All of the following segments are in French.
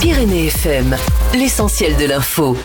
Pyrénées FM, l'essentiel de l'info.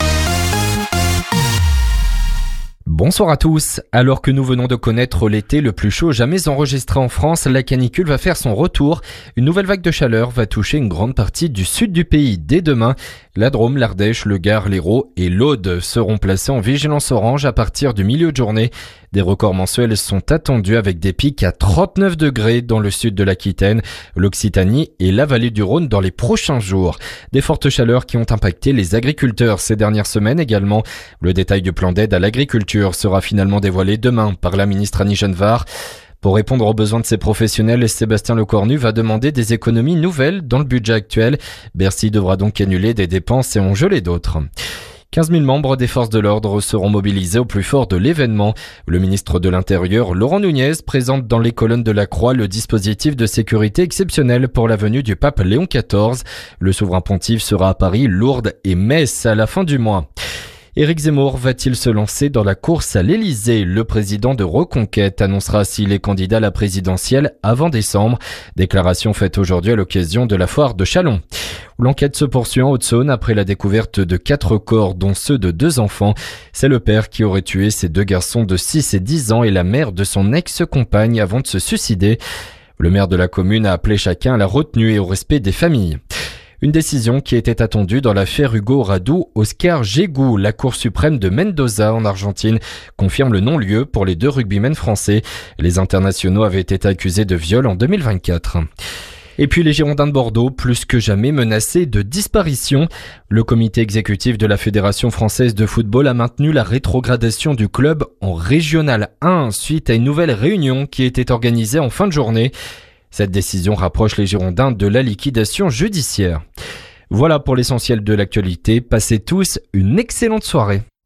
Bonsoir à tous. Alors que nous venons de connaître l'été le plus chaud jamais enregistré en France, la canicule va faire son retour. Une nouvelle vague de chaleur va toucher une grande partie du sud du pays dès demain. La Drôme, l'Ardèche, le Gard, l'Hérault et l'Aude seront placés en vigilance orange à partir du milieu de journée. Des records mensuels sont attendus avec des pics à 39 degrés dans le sud de l'Aquitaine, l'Occitanie et la vallée du Rhône dans les prochains jours. Des fortes chaleurs qui ont impacté les agriculteurs ces dernières semaines également. Le détail du plan d'aide à l'agriculture sera finalement dévoilé demain par la ministre Annie Genevard. Pour répondre aux besoins de ces professionnels, Sébastien Lecornu va demander des économies nouvelles dans le budget actuel. Bercy devra donc annuler des dépenses et en geler d'autres. 15 000 membres des forces de l'ordre seront mobilisés au plus fort de l'événement. Le ministre de l'Intérieur, Laurent Nunez, présente dans les colonnes de la Croix le dispositif de sécurité exceptionnel pour la venue du pape Léon XIV. Le souverain pontife sera à Paris, Lourdes et Metz à la fin du mois. Éric Zemmour va-t-il se lancer dans la course à l'Elysée? Le président de Reconquête annoncera s'il est candidat à la présidentielle avant décembre. Déclaration faite aujourd'hui à l'occasion de la foire de Châlons. L'enquête se poursuit en Haute-Saône après la découverte de 4 corps, dont ceux de 2 enfants. C'est le père qui aurait tué ses 2 garçons de 6 et 10 ans et la mère de son ex-compagne avant de se suicider. Le maire de la commune a appelé chacun à la retenue et au respect des familles. Une décision qui était attendue dans l'affaire Hugo Radu-Oscar Gégou. La Cour suprême de Mendoza en Argentine confirme le non-lieu pour les 2 rugbymen français. Les internationaux avaient été accusés de viol en 2024. Et puis les Girondins de Bordeaux, plus que jamais menacés de disparition. Le comité exécutif de la Fédération française de football a maintenu la rétrogradation du club en Régional 1 suite à une nouvelle réunion qui était organisée en fin de journée. Cette décision rapproche les Girondins de la liquidation judiciaire. Voilà pour l'essentiel de l'actualité. Passez tous une excellente soirée.